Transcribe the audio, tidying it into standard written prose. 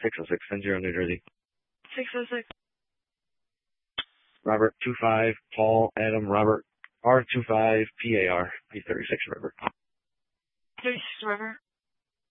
606, send 0 New Jersey. 606. Robert 25, Paul, Adam, Robert, R25, PAR, P36 River. 36 River.